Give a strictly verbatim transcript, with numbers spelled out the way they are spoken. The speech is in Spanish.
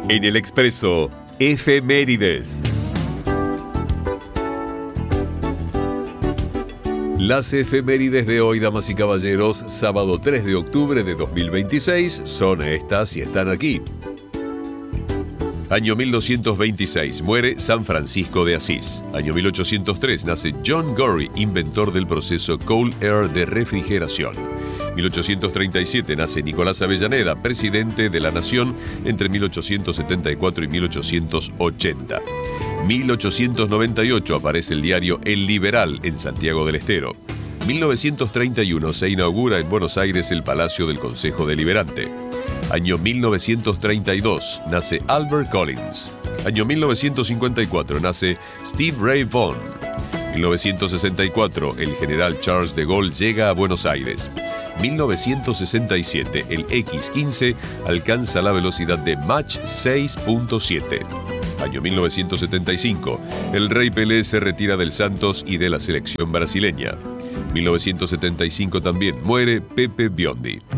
En el Expreso, efemérides. Las efemérides de hoy, damas y caballeros, sábado tres de octubre de dos mil veintiséis, son estas y están aquí. Año mil doscientos veintiséis, muere San Francisco de Asís. Año mil ochocientos tres, nace John Gorrie, inventor del proceso Cold Air de refrigeración. mil ochocientos treinta y siete, nace Nicolás Avellaneda, presidente de la Nación entre mil ochocientos setenta y cuatro y mil ochocientos ochenta. mil ochocientos noventa y ocho, aparece el diario El Liberal en Santiago del Estero. mil novecientos treinta y uno, se inaugura en Buenos Aires el Palacio del Consejo Deliberante. Año mil novecientos treinta y dos, nace Albert Collins. Año mil novecientos cincuenta y cuatro, nace Steve Ray Vaughan. mil novecientos sesenta y cuatro, el general Charles de Gaulle llega a Buenos Aires. mil novecientos sesenta y siete, el equis quince alcanza la velocidad de Mach seis punto siete. Año mil novecientos setenta y cinco, el Rey Pelé se retira del Santos y de la selección brasileña. mil novecientos setenta y cinco también muere Pepe Biondi.